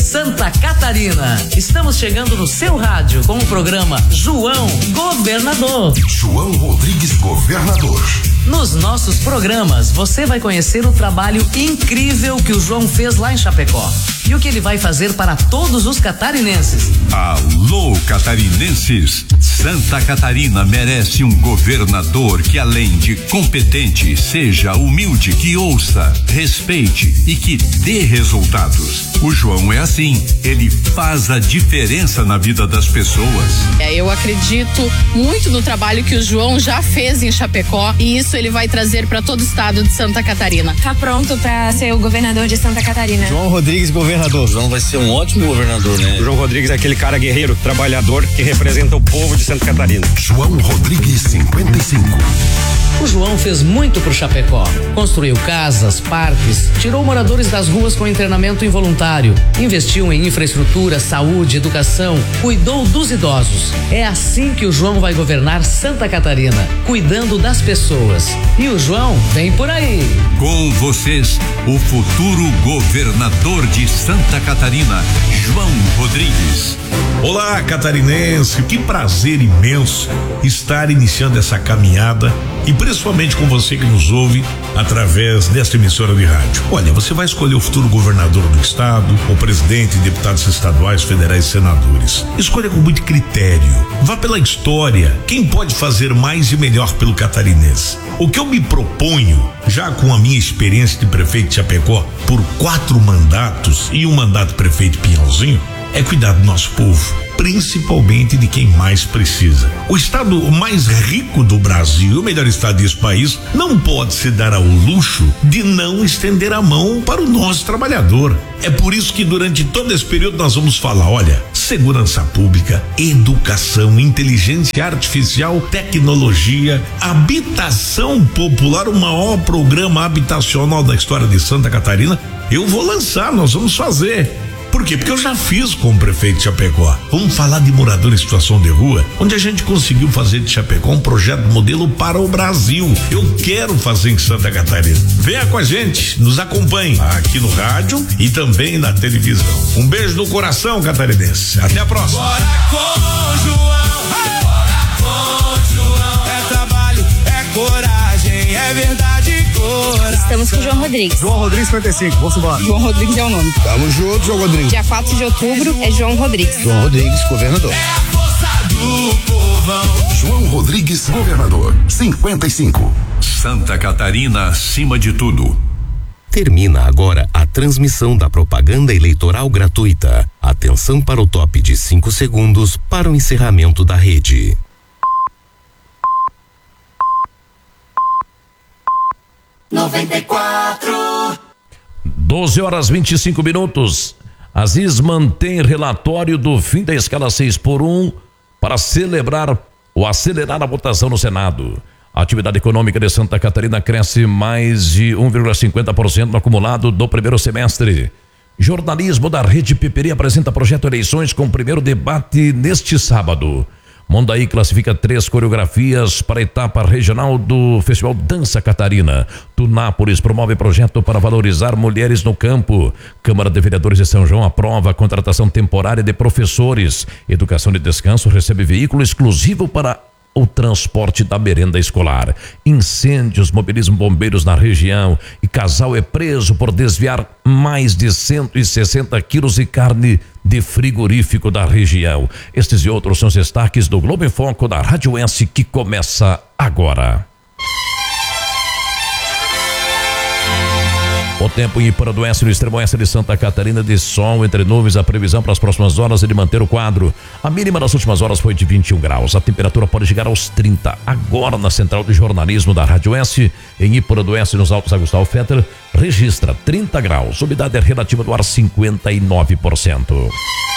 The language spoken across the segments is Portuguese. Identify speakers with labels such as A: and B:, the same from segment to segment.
A: Santa Catarina. Estamos chegando no seu rádio com o programa João Governador.
B: João Rodrigues Governador.
A: Nos nossos programas, você vai conhecer o trabalho incrível que o João fez lá em Chapecó e o que ele vai fazer para todos os catarinenses.
C: Alô, catarinenses! Santa Catarina merece um governador que, além de competente, seja humilde, que ouça, respeite e que dê resultados. O João é assim, ele faz a diferença na vida das pessoas.
D: Eu acredito muito no trabalho que o João já fez em Chapecó e isso ele vai trazer para todo o estado de Santa Catarina.
E: Tá pronto para ser o governador de Santa Catarina.
F: João Rodrigues, governador.
G: O João vai ser um ótimo governador, né?
F: O João Rodrigues é aquele cara guerreiro, trabalhador, que representa o povo de Santa Catarina.
B: João Rodrigues, 55.
A: O João fez muito por Chapecó. Construiu casas, parques, tirou moradores das ruas com internamento involuntário, investiu em infraestrutura, saúde, educação, cuidou dos idosos. É assim que o João vai governar Santa Catarina, cuidando das pessoas. E o João vem por aí.
C: Com vocês, o futuro governador de Santa Catarina, João Rodrigues.
H: Olá, catarinense, que prazer imenso estar iniciando essa caminhada e principalmente com você que nos ouve através desta emissora de rádio. Olha, você vai escolher o futuro governador do estado, o presidente, deputados estaduais, federais e senadores. Escolha com muito critério. Vá pela história. Quem pode fazer mais e melhor pelo catarinense? O que eu me proponho, já com a minha experiência de prefeito de Chapecó por 4 mandatos e um mandato de prefeito Pinhalzinho, é cuidar do nosso povo, principalmente de quem mais precisa. O estado mais rico do Brasil, o melhor estado desse país, não pode se dar ao luxo de não estender a mão para o nosso trabalhador. É por isso que durante todo esse período nós vamos falar, olha, segurança pública, educação, inteligência artificial, tecnologia, habitação popular, o maior programa habitacional da história de Santa Catarina. Eu vou lançar, nós vamos fazer. Por quê? Porque eu já fiz com o prefeito de Chapecó. Vamos falar de morador em situação de rua, onde a gente conseguiu fazer de Chapecó um projeto modelo para o Brasil. Eu quero fazer em Santa Catarina. Venha com a gente, nos acompanhe aqui no rádio e também na televisão. Um beijo no coração, catarinense. Até a próxima.
I: Bora com João, bora com João. É trabalho, é coragem, é verdade.
E: Estamos com o João Rodrigues.
F: João Rodrigues, 55, vamos embora.
D: João Rodrigues é o nome.
F: Tamo junto, João Rodrigues.
E: Dia 4 de outubro é João Rodrigues.
F: João Rodrigues, governador.
I: É a força do povão.
B: João Rodrigues, governador, 55.
C: Santa Catarina acima de tudo.
J: Termina agora a transmissão da propaganda eleitoral gratuita. Atenção para o top de 5 segundos para o encerramento da rede.
I: 94.
K: 12h25. Aziz mantém relatório do fim da escala 6x1 para celebrar ou acelerar a votação no Senado. A atividade econômica de Santa Catarina cresce mais de 1,50% no acumulado do primeiro semestre. Jornalismo da Rede Piperi apresenta projeto Eleições com o primeiro debate neste sábado. Mondaí classifica 3 coreografias para a etapa regional do Festival Dança Catarina. Tunápolis promove projeto para valorizar mulheres no campo. Câmara de Vereadores de São João aprova a contratação temporária de professores. Educação de Descanso recebe veículo exclusivo para o transporte da merenda escolar. Incêndios mobilizam bombeiros na região e casal é preso por desviar mais de 160 quilos de carne de frigorífico da região. Estes e outros são os destaques do Globo em Foco da Rádio S, que começa agora. O tempo em Iparanduense, no extremo oeste de Santa Catarina, de sol entre nuvens. A previsão para as próximas horas é de manter o quadro. A mínima das últimas horas foi de 21 graus. A temperatura pode chegar aos 30. Agora, na central de jornalismo da Rádio S, em Iparanduense, nos Altos da Gustavo Fetter, registra 30 graus. Umidade relativa do ar 59%.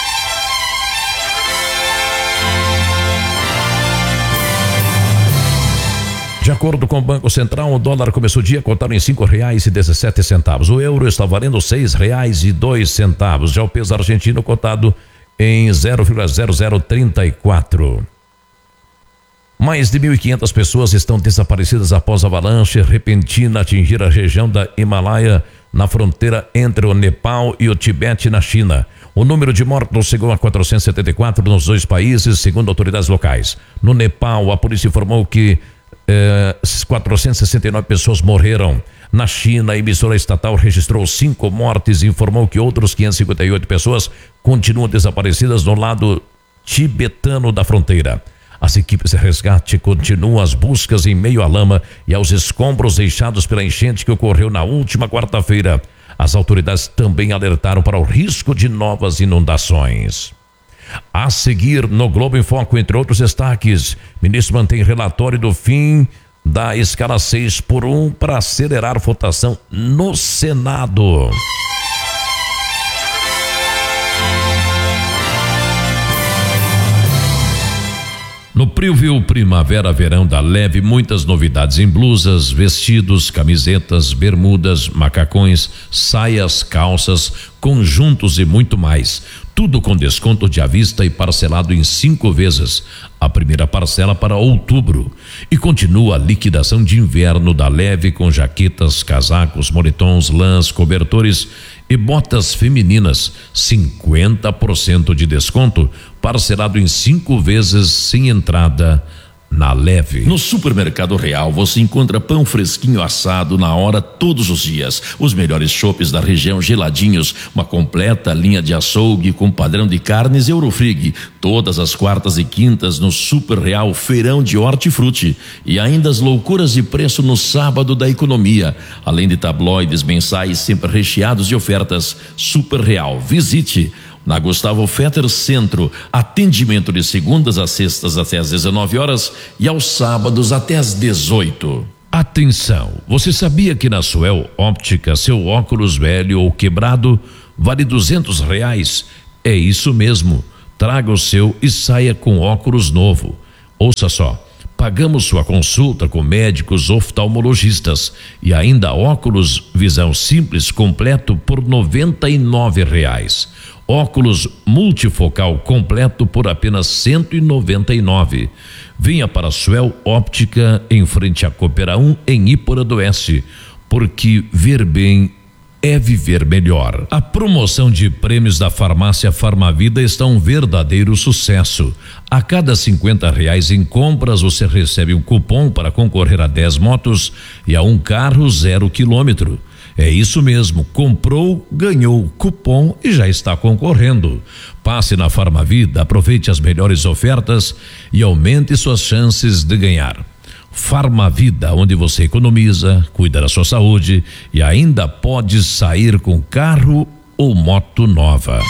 K: De acordo com o Banco Central, o dólar começou o dia cotado em R$5,17. O euro está valendo R$6,02. Já o peso argentino cotado em 0,0034. Mais de 1.500 pessoas estão desaparecidas após a avalanche repentina atingir a região da Himalaia na fronteira entre o Nepal e o Tibete, na China. O número de mortos chegou a 474 nos dois países, segundo autoridades locais. No Nepal, a polícia informou que 469 pessoas morreram. Na China, a emissora estatal registrou 5 mortes e informou que outros 558 pessoas continuam desaparecidas no lado tibetano da fronteira. As equipes de resgate continuam as buscas em meio à lama e aos escombros deixados pela enchente que ocorreu na última quarta-feira. As autoridades também alertaram para o risco de novas inundações. A seguir, no Globo em Foco, entre outros destaques, ministro mantém relatório do fim da escala 6x1 para acelerar votação no Senado. No Preview Primavera-Verão da Leve, muitas novidades em blusas, vestidos, camisetas, bermudas, macacões, saias, calças, conjuntos e muito mais. Tudo com desconto de à vista e parcelado em 5 vezes. A primeira parcela para outubro. E continua a liquidação de inverno da Leve com jaquetas, casacos, moletons, lãs, cobertores e botas femininas. 50% de desconto, parcelado em 5 vezes sem entrada na Leve.
L: No Supermercado Real você encontra pão fresquinho assado na hora todos os dias, os melhores chopes da região geladinhos, uma completa linha de açougue com padrão de carnes Eurofrig, todas as quartas e quintas no Super Real Feirão de Hortifruti e ainda as loucuras de preço no sábado da economia, além de tabloides mensais sempre recheados de ofertas. Super Real, visite. Na Gustavo Fetter Centro, atendimento de segundas a sextas até às 19 horas e aos sábados até às 18.
K: Atenção, você sabia que na Suel Óptica seu óculos velho ou quebrado vale R$200? É isso mesmo, traga o seu e saia com óculos novo. Ouça só, pagamos sua consulta com médicos oftalmologistas e ainda óculos visão simples completo por R$99. Óculos multifocal completo por apenas R$199. Venha para a Suel Óptica em frente à Coopera 1 em Ípora do Oeste, porque ver bem é viver melhor. A promoção de prêmios da farmácia Farmavida está um verdadeiro sucesso. A cada R$50 em compras você recebe um cupom para concorrer a 10 motos e a um carro 0 quilômetro. É isso mesmo, comprou, ganhou cupom e já está concorrendo. Passe na Farmavida, aproveite as melhores ofertas e aumente suas chances de ganhar. Farmavida, onde você economiza, cuida da sua saúde e ainda pode sair com carro ou moto nova.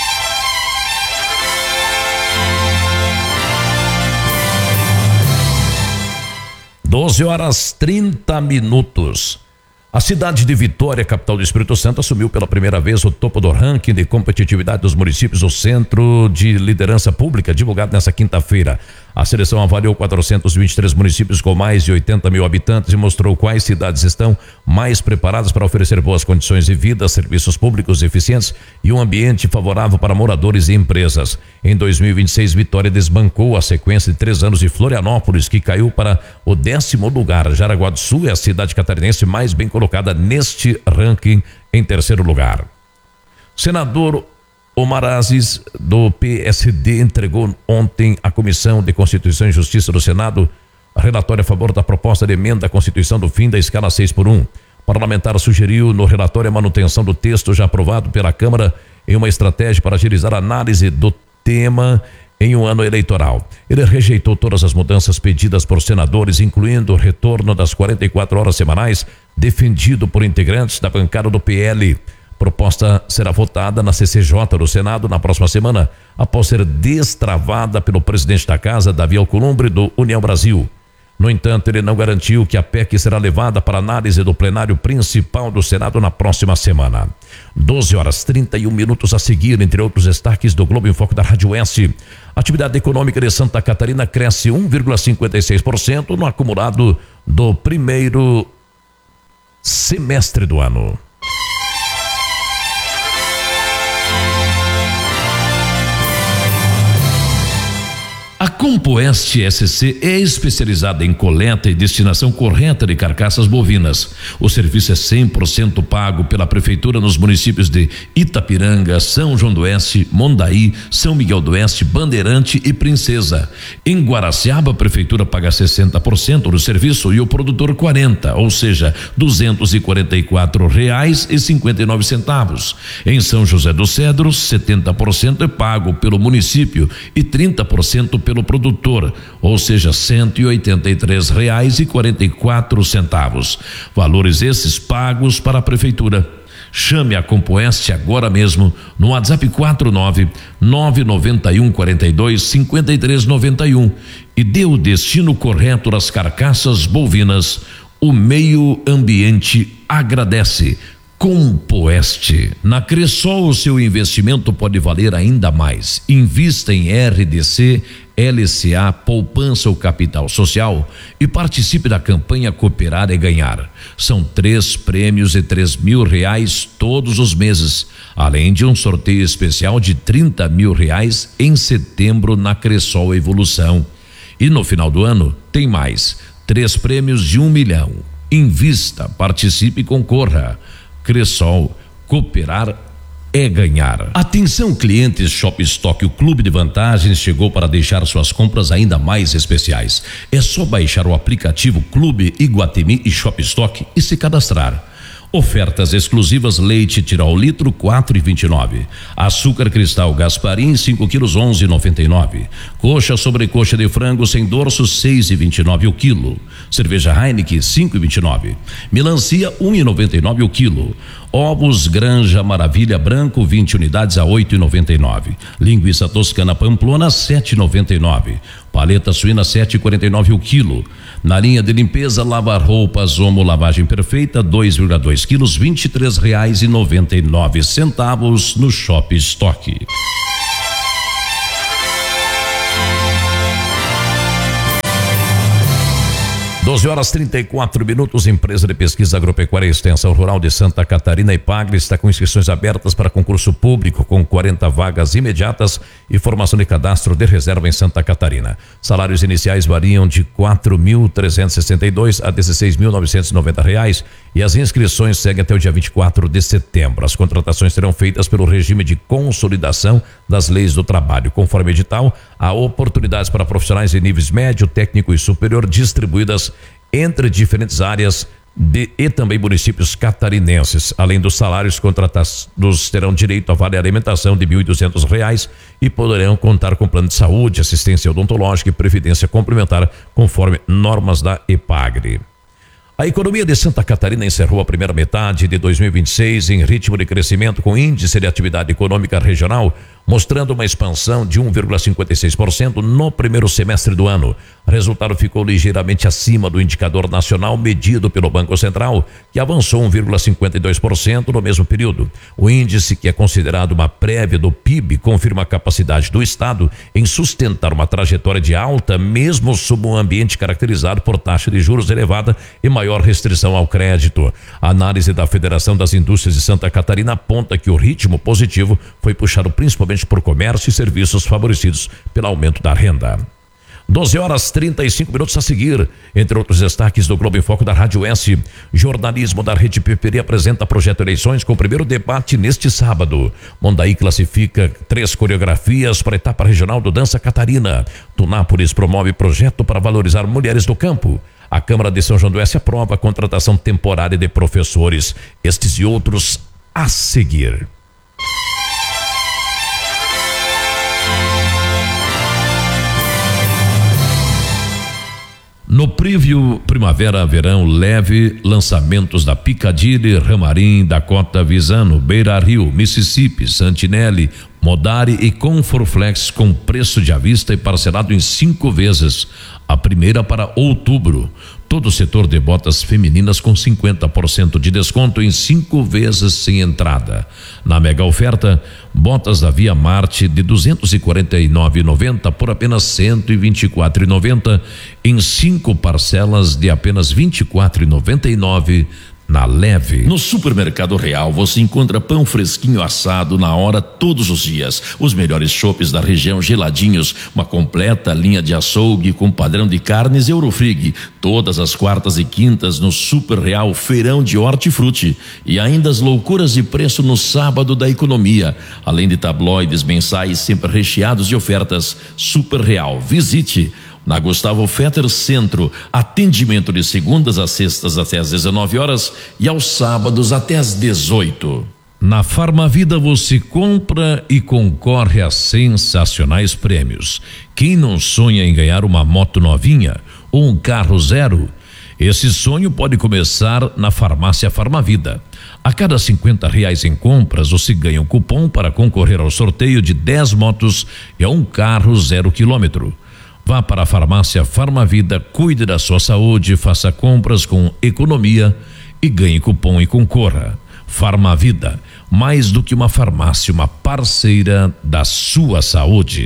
K: Doze horas 30 minutos. A cidade de Vitória, capital do Espírito Santo, assumiu pela primeira vez o topo do ranking de competitividade dos municípios do Centro de Liderança Pública, divulgado nesta quinta-feira. A seleção avaliou 423 municípios com mais de 80 mil habitantes e mostrou quais cidades estão mais preparadas para oferecer boas condições de vida, serviços públicos eficientes e um ambiente favorável para moradores e empresas. Em 2026, Vitória desbancou a sequência de 3 anos de Florianópolis, que caiu para o 10º lugar. Jaraguá do Sul é a cidade catarinense mais bem colocada neste ranking, em 3º lugar. Senador Omar Aziz, do PSD, entregou ontem à Comissão de Constituição e Justiça do Senado relatório a favor da proposta de emenda à Constituição do fim da escala 6x1. O parlamentar sugeriu no relatório a manutenção do texto já aprovado pela Câmara em uma estratégia para agilizar a análise do tema em um ano eleitoral. Ele rejeitou todas as mudanças pedidas por senadores, incluindo o retorno das 44 horas semanais, defendido por integrantes da bancada do PL. Proposta será votada na CCJ do Senado na próxima semana, após ser destravada pelo presidente da Casa, Davi Alcolumbre, do União Brasil. No entanto, ele não garantiu que a PEC será levada para análise do plenário principal do Senado na próxima semana. 12 horas 31 minutos a seguir, entre outros destaques do Globo em Foco da Rádio S. A atividade econômica de Santa Catarina cresce 1,56% no acumulado do primeiro semestre do ano.
L: A Compoeste SC é especializada em coleta e destinação correta de carcaças bovinas. O serviço é 100% pago pela prefeitura nos municípios de Itapiranga, São João do Oeste, Mondaí, São Miguel do Oeste, Bandeirante e Princesa. Em Guaraciaba, a prefeitura paga 60% do serviço e o produtor 40%, ou seja, R$244,59. Em São José dos Cedros, 70% é pago pelo município e 30% pelo produtor, ou seja, R$183,44. Valores esses pagos para a prefeitura. Chame a Compoeste agora mesmo no WhatsApp 49991425391 e dê o destino correto das carcaças bovinas. O meio ambiente agradece. Compoeste. Na Cressol, o seu investimento pode valer ainda mais. Invista em RDC, LCA, poupança ou capital social e participe da campanha Cooperar é Ganhar. São 3 prêmios de R$3 mil todos os meses, além de um sorteio especial de R$30 mil em setembro na Cressol Evolução. E no final do ano tem mais 3 prêmios de R$1 milhão. Invista, participe e concorra. Cressol, cooperar é ganhar. Atenção, clientes Shop Stock, o clube de vantagens chegou para deixar suas compras ainda mais especiais. É só baixar o aplicativo Clube Iguatemi e Shop Stock e se cadastrar. Ofertas exclusivas: leite Tirol litro 4,29, açúcar cristal Gasparim 5 quilos 11,99, coxa sobrecoxa de frango sem dorso 6,29 o quilo, cerveja Heineken 5,29, melancia 1,99 o quilo, ovos Granja Maravilha branco 20 unidades a 8,99, linguiça toscana Pamplona 7,99, paleta suína 7,49 o quilo. Na linha de limpeza, lavar roupas Omo lavagem perfeita 2,2 quilos R$23,99 no Shop Stock. 12h34. Empresa de Pesquisa Agropecuária e Extensão Rural de Santa Catarina, Ipagre, está com inscrições abertas para concurso público com 40 vagas imediatas e formação de cadastro de reserva em Santa Catarina. Salários iniciais variam de R$4.362 a R$16.990 e as inscrições seguem até o dia 24 de setembro. As contratações serão feitas pelo regime de consolidação das leis do trabalho. Conforme edital, há oportunidades para profissionais de níveis médio, técnico e superior distribuídas entre diferentes áreas e também municípios catarinenses. Além dos salários, contratados terão direito a vale alimentação de R$1.200 e poderão contar com plano de saúde, assistência odontológica e previdência complementar, conforme normas da Ipagre. A economia de Santa Catarina encerrou a primeira metade de 2026 em ritmo de crescimento, com índice de atividade econômica regional mostrando uma expansão de 1,56% no primeiro semestre do ano. O resultado ficou ligeiramente acima do indicador nacional medido pelo Banco Central, que avançou 1,52% no mesmo período. O índice, que é considerado uma prévia do PIB, confirma a capacidade do Estado em sustentar uma trajetória de alta, mesmo sob um ambiente caracterizado por taxa de juros elevada e maior restrição ao crédito. A análise da Federação das Indústrias de Santa Catarina aponta que o ritmo positivo foi puxado principalmente por comércio e serviços favorecidos pelo aumento da renda. 12h35 a seguir. Entre outros destaques do Globo em Foco da Rádio S, jornalismo da Rede PPD apresenta projeto Eleições com o primeiro debate neste sábado. Mondaí classifica 3 coreografias para a etapa regional do Dança Catarina. Tunápolis promove projeto para valorizar mulheres do campo. A Câmara de São João do Oeste aprova a contratação temporária de professores. Estes e outros a seguir. No preview Primavera-Verão leve, lançamentos da Piccadilly, Ramarim, Dakota, Visano, Beira Rio, Mississippi, Santinelli, Modari e Comfortflex com preço de à vista e parcelado em 5 vezes. A primeira para outubro. Todo o setor de botas femininas com 50% de desconto em 5 vezes sem entrada. Na mega oferta, botas da Via Marte de R$ 249,90 por apenas R$ 124,90 em 5 parcelas de apenas R$ 24,99.
K: na Leve.
L: No Supermercado Real você encontra pão fresquinho assado na hora todos os dias. Os melhores chopes da região geladinhos, uma completa linha de açougue com padrão de carnes Eurofrig. Todas as quartas e quintas no Super Real Feirão de Hortifruti. E ainda as loucuras de preço no sábado da economia. Além de tabloides mensais sempre recheados de ofertas. Super Real, visite. Na Gustavo Fetter Centro, atendimento de segundas a sextas até às 19 horas e aos sábados até às 18.
K: Na Farmavida você compra e concorre a sensacionais prêmios. Quem não sonha em ganhar uma moto novinha ou um carro zero? Esse sonho pode começar na Farmácia Farmavida. A cada R$50 em compras você ganha um cupom para concorrer ao sorteio de 10 motos e a um carro 0 km. Vá para a Farmácia Farmavida, cuide da sua saúde, faça compras com economia e ganhe cupom e concorra. Farmavida, mais do que uma farmácia, uma parceira da sua saúde.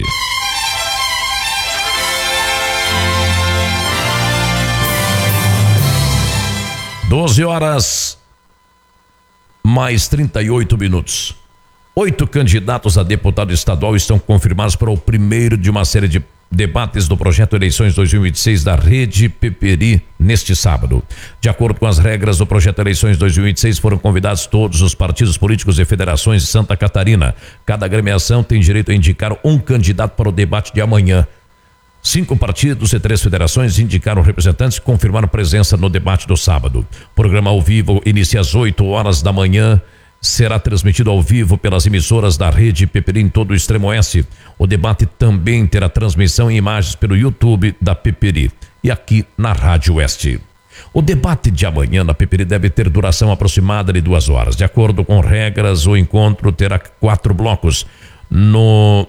K: 12h mais 38 minutos. 8 candidatos a deputado estadual estão confirmados para o primeiro de uma série de debates do projeto Eleições 2026 da Rede Peperi neste sábado. De acordo com as regras do projeto Eleições 2026, foram convidados todos os partidos políticos e federações de Santa Catarina. Cada agremiação tem direito a indicar um candidato para o debate de amanhã. 5 partidos e 3 federações indicaram representantes que confirmaram presença no debate do sábado. O programa ao vivo inicia às 8h da manhã. Será transmitido ao vivo pelas emissoras da Rede Peperi em todo o Extremo Oeste. O debate também terá transmissão em imagens pelo YouTube da Peperi e aqui na Rádio Oeste. O debate de amanhã na Peperi deve ter duração aproximada de 2 horas. De acordo com regras, o encontro terá 4 blocos. No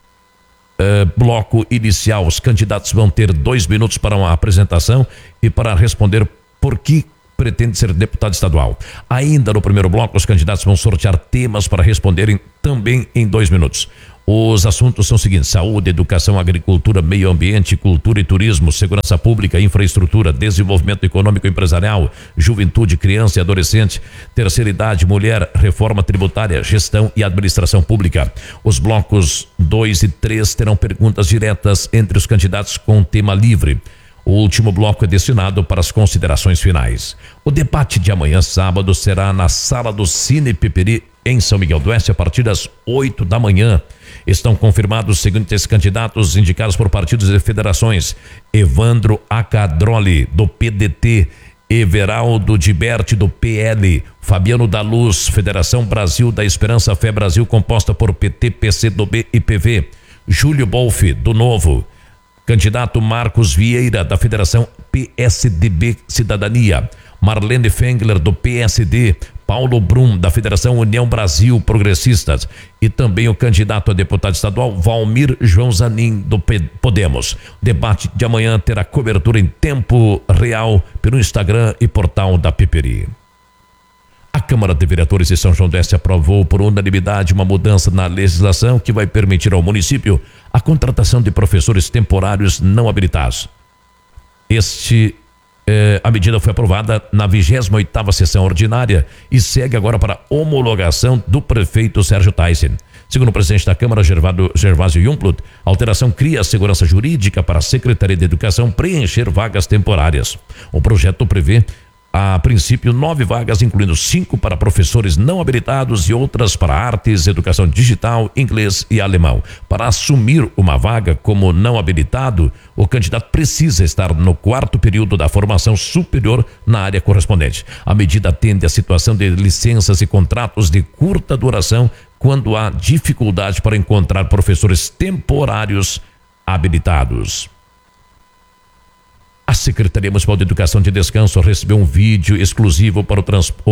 K: bloco inicial, os candidatos vão ter 2 minutos para uma apresentação e para responder por que pretende ser deputado estadual. Ainda no primeiro bloco, os candidatos vão sortear temas para responderem também em 2 minutos. Os assuntos são os seguintes: saúde, educação, agricultura, meio ambiente, cultura e turismo, segurança pública, infraestrutura, desenvolvimento econômico e empresarial, juventude, criança e adolescente, terceira idade, mulher, reforma tributária, gestão e administração pública. Os blocos 2 e 3 terão perguntas diretas entre os candidatos com tema livre. O último bloco é destinado para as considerações finais. O debate de amanhã, sábado, será na sala do Cine Peperi, em São Miguel do Oeste, a partir das 8 da manhã. Estão confirmados os seguintes candidatos indicados por partidos e federações: Evandro Acadroli, do PDT, Everaldo Diberti, do PL, Fabiano da Luz, Federação Brasil da Esperança Fé Brasil, composta por PT, PCdoB e PV, Júlio Bolfi, do Novo, candidato Marcos Vieira, da Federação PSDB Cidadania, Marlene Fengler, do PSD, Paulo Brum, da Federação União Brasil Progressistas, e também o candidato a deputado estadual Valmir João Zanin, do Podemos. O debate de amanhã terá cobertura em tempo real pelo Instagram e portal da Peperi. A Câmara de Vereadores de São João do Oeste aprovou por unanimidade uma mudança na legislação que vai permitir ao município a contratação de professores temporários não habilitados. A medida foi aprovada na 28ª sessão ordinária e segue agora para homologação do prefeito Sérgio Tyson. Segundo o presidente da Câmara, Gervásio Jumplut, a alteração cria a segurança jurídica para a Secretaria de Educação preencher vagas temporárias. O projeto prevê, a princípio, 9 vagas, incluindo 5 para professores não habilitados e outras para artes, educação digital, inglês e alemão. Para assumir uma vaga como não habilitado, o candidato precisa estar no 4º período da formação superior na área correspondente. A medida atende à situação de licenças e contratos de curta duração quando há dificuldade para encontrar professores temporários habilitados. A Secretaria Municipal de Educação de Descanso recebeu um veículo exclusivo para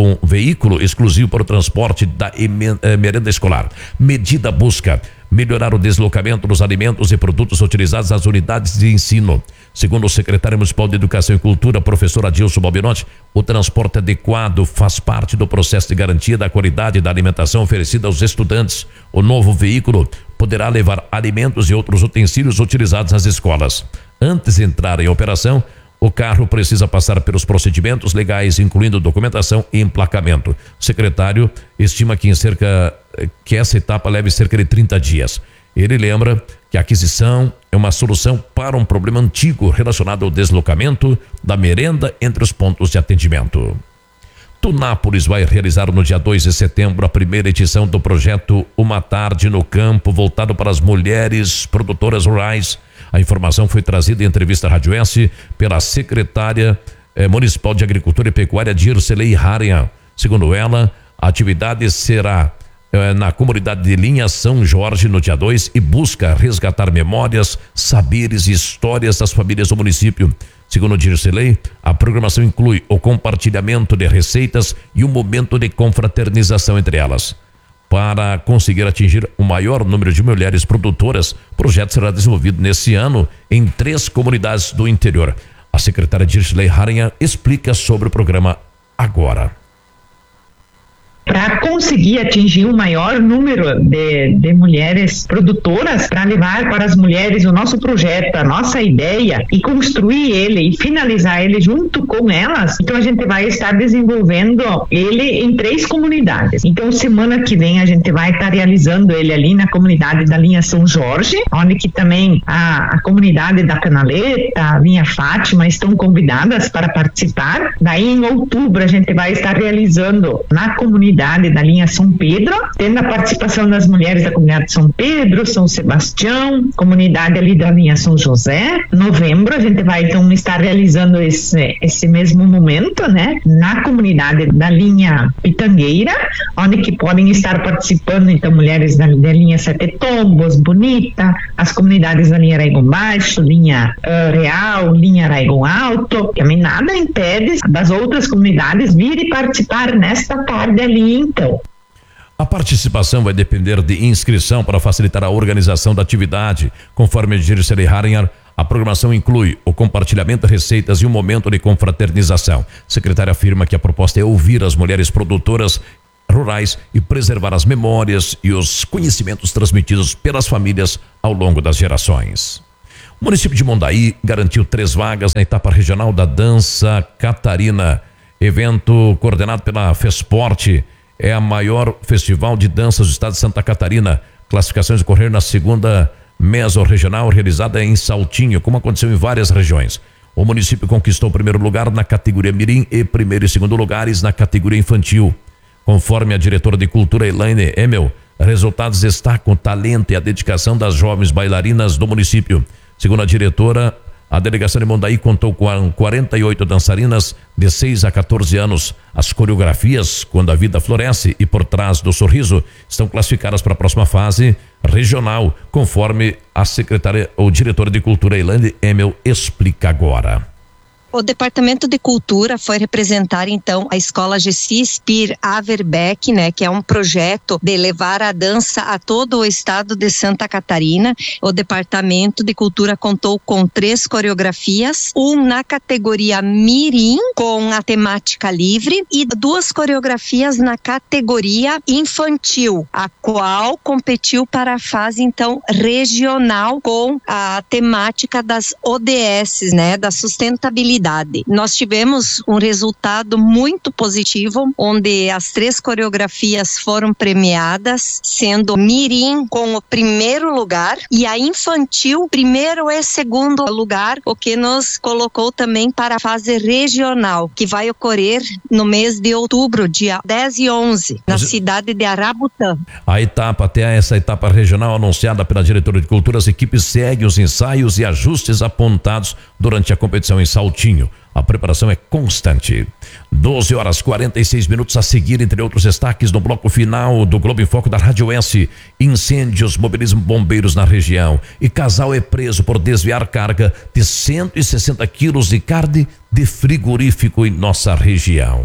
K: o transporte da merenda escolar. Medida busca melhorar o deslocamento dos alimentos e produtos utilizados nas unidades de ensino. Segundo o secretário municipal de Educação e Cultura, professor Adilson Balbinotti, o transporte adequado faz parte do processo de garantia da qualidade da alimentação oferecida aos estudantes. O novo veículo poderá levar alimentos e outros utensílios utilizados nas escolas. Antes de entrar em operação, o carro precisa passar pelos procedimentos legais, incluindo documentação e emplacamento. O secretário estima que que essa etapa leve cerca de 30 dias. Ele lembra que a aquisição é uma solução para um problema antigo relacionado ao deslocamento da merenda entre os pontos de atendimento. Tunápolis vai realizar no dia 2 de setembro a primeira edição do projeto Uma Tarde no Campo, voltado para as mulheres produtoras rurais. A informação foi trazida em entrevista à Rádio S pela secretária municipal de Agricultura e Pecuária, Dircelei Harian. Segundo ela, a atividade será na comunidade de Linha São Jorge no dia 2 e busca resgatar memórias, saberes e histórias das famílias do município. Segundo Dircelei, a programação inclui o compartilhamento de receitas e um momento de confraternização entre elas. Para conseguir atingir o maior número de mulheres produtoras, o projeto será desenvolvido nesse ano em 3 comunidades do interior. A secretária Dircelei Harian explica sobre o programa agora.
M: Para conseguir atingir o maior número de mulheres produtoras, para levar para as mulheres o nosso projeto, a nossa ideia e construir ele e finalizar ele junto com elas. Então a gente vai estar desenvolvendo ele em 3 comunidades. Então semana que vem a gente vai estar realizando ele ali na comunidade da Linha São Jorge, onde que também a comunidade da Canaleta, a Linha Fátima estão convidadas para participar. Daí em outubro a gente vai estar realizando na comunidade da Linha São Pedro, tendo a participação das mulheres da comunidade de São Pedro, São Sebastião, comunidade ali da Linha São José. Novembro a gente vai então estar realizando esse mesmo momento, né, na comunidade da Linha Pitangueira, onde que podem estar participando então mulheres da Linha Sete Tombos, Bonita, as comunidades da Linha Araigon Baixo, Linha Real, Linha Araigon Alto. Também nada impede das outras comunidades virem participar nesta tarde ali. Então,
K: a participação vai depender de inscrição para facilitar a organização da atividade. Conforme Dircelei Harian, a programação inclui o compartilhamento de receitas e um momento de confraternização. A secretária afirma que a proposta é ouvir as mulheres produtoras rurais e preservar as memórias e os conhecimentos transmitidos pelas famílias ao longo das gerações. O município de Mondaí garantiu 3 vagas na etapa regional da Dança Catarina. Evento coordenado pela FESPORT. É a maior festival de danças do estado de Santa Catarina. Classificações ocorreram na segunda mesorregional realizada em Saltinho, como aconteceu em várias regiões. O município conquistou o 1º lugar na categoria Mirim e 1º e 2º lugares na categoria Infantil. Conforme a diretora de Cultura, Elaine Emel, resultados destacam o talento e a dedicação das jovens bailarinas do município. Segundo a diretora, a delegação de Mondaí contou com 48 dançarinas de 6 a 14 anos. As coreografias, Quando a Vida Floresce e Por Trás do Sorriso, estão classificadas para a próxima fase regional, conforme a secretária ou diretora de Cultura, Elaine Emel, explica agora.
N: O Departamento de Cultura foi representar então a Escola Gessi Spir Averbeck, né, que é um projeto de levar a dança a todo o estado de Santa Catarina. O Departamento de Cultura contou com 3 coreografias, na categoria Mirim, com a temática livre, e 2 coreografias na categoria infantil, a qual competiu para a fase então regional com a temática das ODS, né, da sustentabilidade. Nós tivemos um resultado muito positivo, onde as 3 coreografias foram premiadas, sendo Mirim com o 1º lugar e a infantil 1º e 2º lugar, o que nos colocou também para a fase regional, que vai ocorrer no mês de outubro, dia 10 e 11, na cidade de Arabutã.
K: Até essa etapa regional anunciada pela diretora de Cultura, as equipes seguem os ensaios e ajustes apontados durante a competição em Saltinho. A preparação é constante. 12h46 a seguir, entre outros destaques no bloco final do Globo em Foco da Rádio S. Incêndios mobilizam bombeiros na região e casal é preso por desviar carga de 160 quilos de carne de frigorífico em nossa região.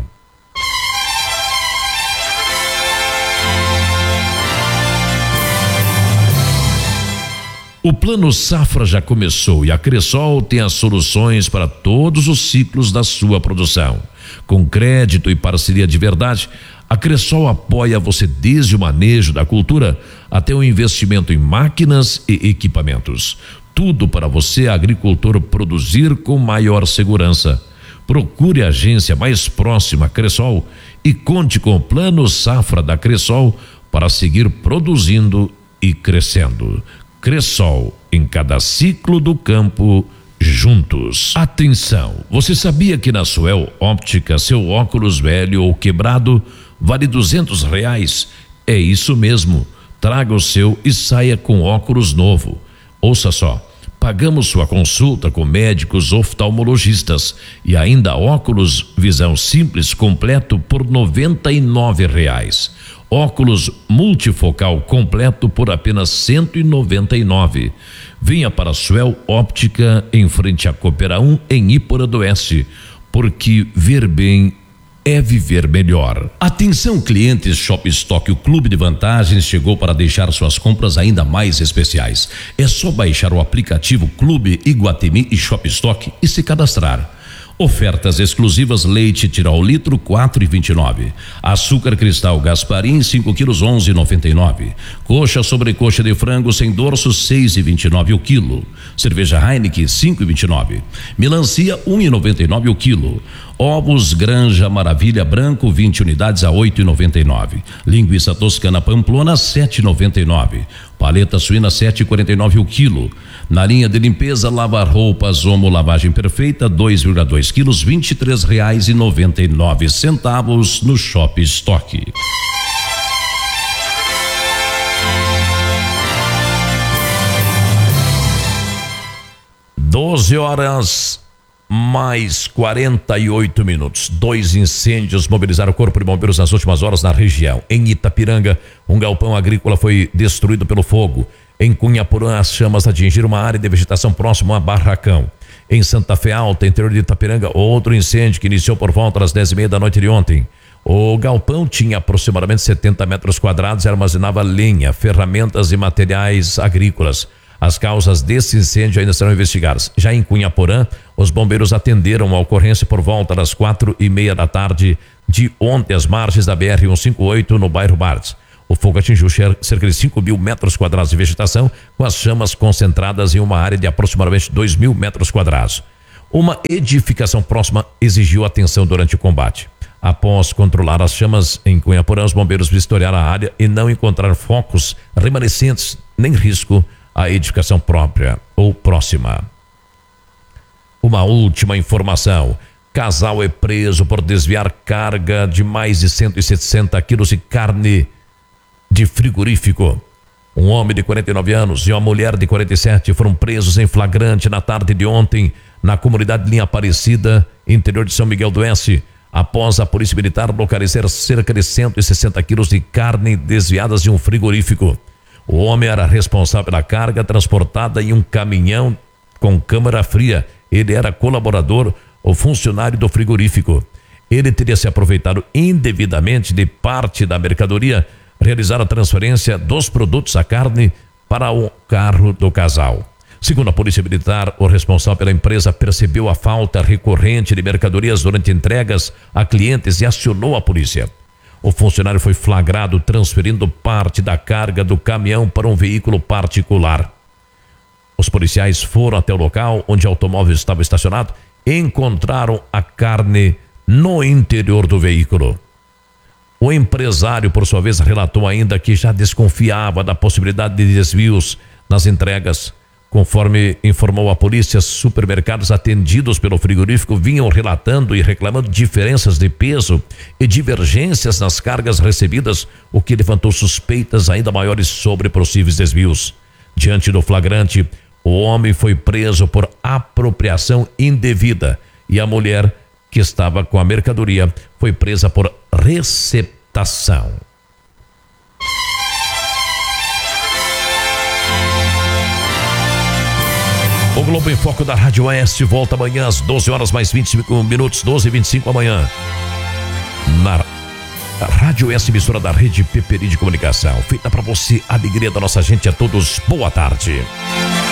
K: O Plano Safra já começou e a Cressol tem as soluções para todos os ciclos da sua produção. Com crédito e parceria de verdade, a Cressol apoia você desde o manejo da cultura até o investimento em máquinas e equipamentos. Tudo para você, agricultor, produzir com maior segurança. Procure a agência mais próxima, Cressol, e conte com o Plano Safra da Cressol para seguir produzindo e crescendo. Cressol, em cada ciclo do campo, juntos. Atenção, você sabia que na Suel Óptica seu óculos velho ou quebrado vale R$200? É isso mesmo, traga o seu e saia com óculos novo. Ouça só, pagamos sua consulta com médicos oftalmologistas e ainda óculos visão simples completo por R$99. Óculos multifocal completo por apenas R$199. Venha para a Suel Óptica em frente à Coopera 1 em Ípora do Oeste, porque ver bem é viver melhor. Atenção, clientes Shop Stock, o Clube de Vantagens chegou para deixar suas compras ainda mais especiais. É só baixar o aplicativo Clube Iguatemi e Shop Stock e se cadastrar. Ofertas exclusivas: leite Tirol litro 4,29, açúcar cristal Gasparim 5 quilos 11,99, coxa sobrecoxa de frango sem dorso 6,29 o quilo, cerveja Heineken 5,29, melancia 1,99 o quilo, ovos Granja Maravilha branco 20 unidades a 8,99, linguiça toscana Pamplona 7,99, paleta suína 7,49 o quilo. Na linha de limpeza, lavar roupas Omo lavagem perfeita 2,2 quilos R$23,99 no Shop Stock. (12h mais 48 minutos). 2 incêndios mobilizaram o Corpo de Bombeiros nas últimas horas na região. Em Itapiranga, um galpão agrícola foi destruído pelo fogo. Em Cunhaporã, as chamas atingiram uma área de vegetação próxima a barracão. Em Santa Fé Alta, interior de Itapiranga, outro incêndio que iniciou por volta das 10h30 da noite de ontem. O galpão tinha aproximadamente 70 metros quadrados e armazenava lenha, ferramentas e materiais agrícolas. As causas desse incêndio ainda serão investigadas. Já em Cunhaporã, os bombeiros atenderam a ocorrência por volta das 4h30 da tarde de ontem, às margens da BR-158, no bairro Bartes. O fogo atingiu cerca de 5.000 metros quadrados de vegetação, com as chamas concentradas em uma área de aproximadamente 2.000 metros quadrados. Uma edificação próxima exigiu atenção durante o combate. Após controlar as chamas em Cunhaporã, os bombeiros vistoriaram a área e não encontraram focos remanescentes nem risco à edificação própria ou próxima. Uma última informação: casal é preso por desviar carga de mais de 160 quilos de carne de frigorífico. Um homem de 49 anos e uma mulher de 47 foram presos em flagrante na tarde de ontem na comunidade Linha Aparecida, interior de São Miguel do Oeste, após a Polícia Militar localizar cerca de 160 quilos de carne desviadas de um frigorífico. O homem era responsável pela carga transportada em um caminhão com câmara fria. Ele era colaborador ou funcionário do frigorífico. Ele teria se aproveitado indevidamente de parte da mercadoria, realizar a transferência dos produtos, a carne, para o carro do casal. Segundo a Polícia Militar, o responsável pela empresa percebeu a falta recorrente de mercadorias durante entregas a clientes e acionou a polícia. O funcionário foi flagrado transferindo parte da carga do caminhão para um veículo particular. Os policiais foram até o local onde o automóvel estava estacionado e encontraram a carne no interior do veículo. O empresário, por sua vez, relatou ainda que já desconfiava da possibilidade de desvios nas entregas. Conforme informou a polícia, supermercados atendidos pelo frigorífico vinham relatando e reclamando diferenças de peso e divergências nas cargas recebidas, o que levantou suspeitas ainda maiores sobre possíveis desvios. Diante do flagrante, o homem foi preso por apropriação indevida e a mulher, que estava com a mercadoria, foi presa por receptação. O Globo em Foco da Rádio Oeste volta amanhã às 12h mais 25 minutos, 12h25 amanhã. Na Rádio Oeste, emissora da Rede Peperi de Comunicação. Feita para você, a alegria da nossa gente. A todos, boa tarde.